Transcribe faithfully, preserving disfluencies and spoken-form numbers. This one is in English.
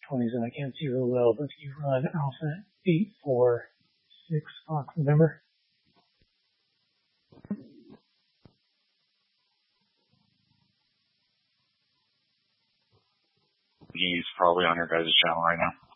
twenties and I can't see real well, but if you run Alpha eight four six Fox November. He's probably on your guys' channel right now.